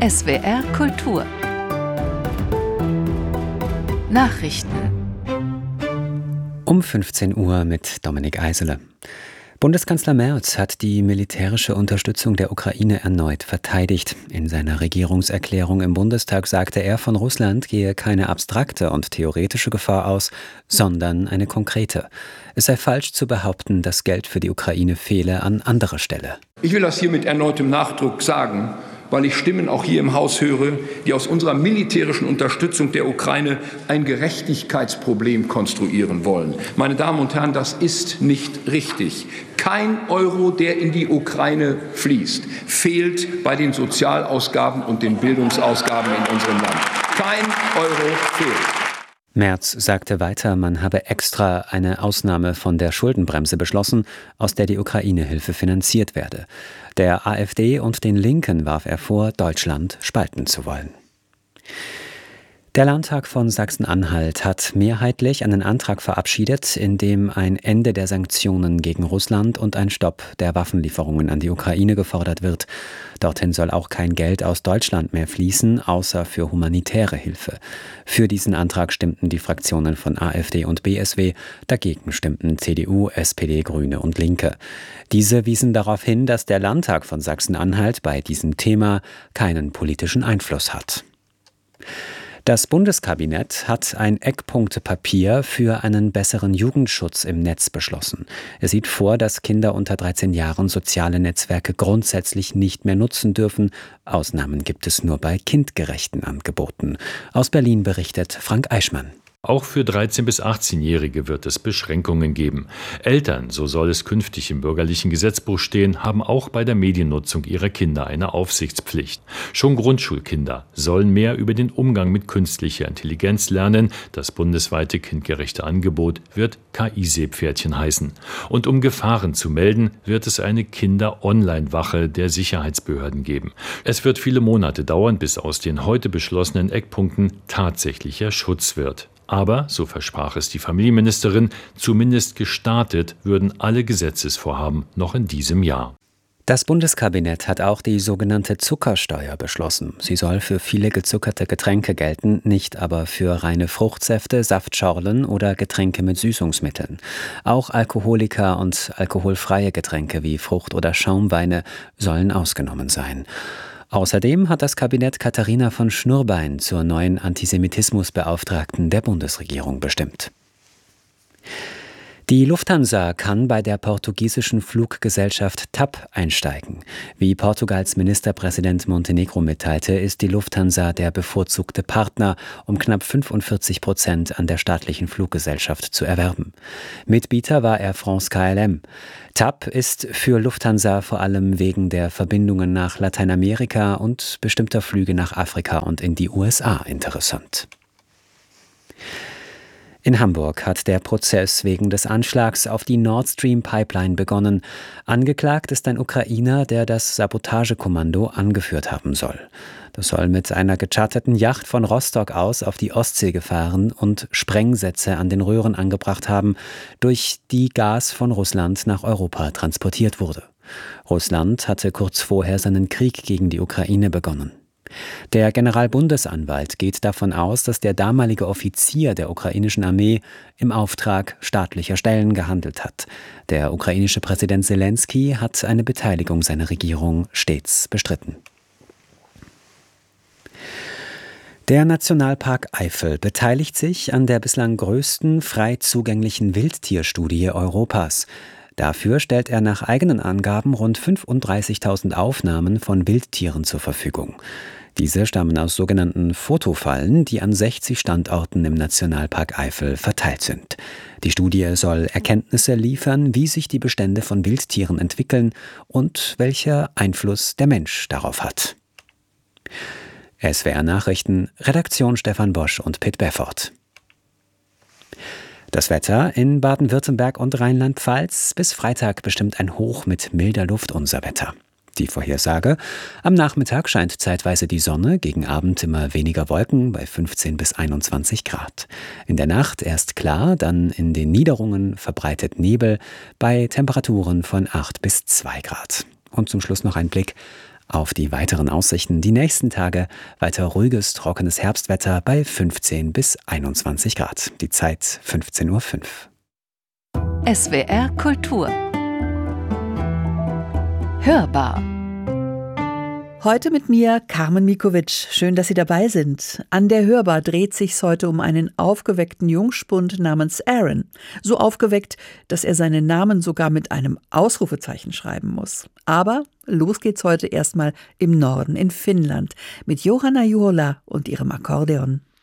SWR Kultur Nachrichten um 15 Uhr mit Dominik Eisele. Bundeskanzler Merz hat die militärische Unterstützung der Ukraine erneut verteidigt. In seiner Regierungserklärung im Bundestag sagte er, von Russland gehe keine abstrakte und theoretische Gefahr aus, sondern eine konkrete. Es sei falsch zu behaupten, dass Geld für die Ukraine fehle an anderer Stelle. Ich will das hier mit erneutem Nachdruck sagen, weil ich Stimmen auch hier im Haus höre, die aus unserer militärischen Unterstützung der Ukraine ein Gerechtigkeitsproblem konstruieren wollen. Meine Damen und Herren, das ist nicht richtig. Kein Euro, der in die Ukraine fließt, fehlt bei den Sozialausgaben und den Bildungsausgaben in unserem Land. Kein Euro fehlt. Merz sagte weiter, man habe extra eine Ausnahme von der Schuldenbremse beschlossen, aus der die Ukraine-Hilfe finanziert werde. Der AfD und den Linken warf er vor, Deutschland spalten zu wollen. Der Landtag von Sachsen-Anhalt hat mehrheitlich einen Antrag verabschiedet, in dem ein Ende der Sanktionen gegen Russland und ein Stopp der Waffenlieferungen an die Ukraine gefordert wird. Dorthin soll auch kein Geld aus Deutschland mehr fließen, außer für humanitäre Hilfe. Für diesen Antrag stimmten die Fraktionen von AfD und BSW, dagegen stimmten CDU, SPD, Grüne und Linke. Diese wiesen darauf hin, dass der Landtag von Sachsen-Anhalt bei diesem Thema keinen politischen Einfluss hat. Das Bundeskabinett hat ein Eckpunktepapier für einen besseren Jugendschutz im Netz beschlossen. Es sieht vor, dass Kinder unter 13 Jahren soziale Netzwerke grundsätzlich nicht mehr nutzen dürfen. Ausnahmen gibt es nur bei kindgerechten Angeboten. Aus Berlin berichtet Frank Eichmann. Auch für 13- bis 18-Jährige wird es Beschränkungen geben. Eltern, so soll es künftig im bürgerlichen Gesetzbuch stehen, haben auch bei der Mediennutzung ihrer Kinder eine Aufsichtspflicht. Schon Grundschulkinder sollen mehr über den Umgang mit künstlicher Intelligenz lernen. Das bundesweite kindgerechte Angebot wird KI-Seepferdchen heißen. Und um Gefahren zu melden, wird es eine Kinder-Online-Wache der Sicherheitsbehörden geben. Es wird viele Monate dauern, bis aus den heute beschlossenen Eckpunkten tatsächlicher Schutz wird. Aber, so versprach es die Familienministerin, zumindest gestartet würden alle Gesetzesvorhaben noch in diesem Jahr. Das Bundeskabinett hat auch die sogenannte Zuckersteuer beschlossen. Sie soll für viele gezuckerte Getränke gelten, nicht aber für reine Fruchtsäfte, Saftschorlen oder Getränke mit Süßungsmitteln. Auch Alkoholiker und alkoholfreie Getränke wie Frucht- oder Schaumweine sollen ausgenommen sein. Außerdem hat das Kabinett Katharina von Schnurbein zur neuen Antisemitismusbeauftragten der Bundesregierung bestimmt. Die Lufthansa kann bei der portugiesischen Fluggesellschaft TAP einsteigen. Wie Portugals Ministerpräsident Montenegro mitteilte, ist die Lufthansa der bevorzugte Partner, um knapp 45% an der staatlichen Fluggesellschaft zu erwerben. Mitbieter war Air France KLM. TAP ist für Lufthansa vor allem wegen der Verbindungen nach Lateinamerika und bestimmter Flüge nach Afrika und in die USA interessant. In Hamburg hat der Prozess wegen des Anschlags auf die Nord Stream Pipeline begonnen. Angeklagt ist ein Ukrainer, der das Sabotagekommando angeführt haben soll. Das soll mit einer gecharterten Yacht von Rostock aus auf die Ostsee gefahren und Sprengsätze an den Röhren angebracht haben, durch die Gas von Russland nach Europa transportiert wurde. Russland hatte kurz vorher seinen Krieg gegen die Ukraine begonnen. Der Generalbundesanwalt geht davon aus, dass der damalige Offizier der ukrainischen Armee im Auftrag staatlicher Stellen gehandelt hat. Der ukrainische Präsident Selenskyj hat eine Beteiligung seiner Regierung stets bestritten. Der Nationalpark Eifel beteiligt sich an der bislang größten frei zugänglichen Wildtierstudie Europas. Dafür stellt er nach eigenen Angaben rund 35.000 Aufnahmen von Wildtieren zur Verfügung. Diese stammen aus sogenannten Fotofallen, die an 60 Standorten im Nationalpark Eifel verteilt sind. Die Studie soll Erkenntnisse liefern, wie sich die Bestände von Wildtieren entwickeln und welcher Einfluss der Mensch darauf hat. SWR Nachrichten, Redaktion Stefan Bosch und Pitt Beffort. Das Wetter in Baden-Württemberg und Rheinland-Pfalz: bis Freitag bestimmt ein Hoch mit milder Luft unser Wetter. Die Vorhersage: am Nachmittag scheint zeitweise die Sonne, gegen Abend immer weniger Wolken bei 15 bis 21 Grad. In der Nacht erst klar, dann in den Niederungen verbreitet Nebel bei Temperaturen von 8 bis 2 Grad. Und zum Schluss noch ein Blick Auf die weiteren Aussichten die nächsten Tage. Weiter ruhiges, trockenes Herbstwetter bei 15 bis 21 Grad. Die Zeit 15:05 Uhr. SWR Kultur. Hörbar. Heute mit mir Carmen Mikovic. Schön, dass Sie dabei sind. An der Hörbar dreht sich's heute um einen aufgeweckten Jungspund namens Aaron. So aufgeweckt, dass er seinen Namen sogar mit einem Ausrufezeichen schreiben muss. Aber los geht's heute erstmal im Norden in Finnland mit Johanna Juhola und ihrem Akkordeon.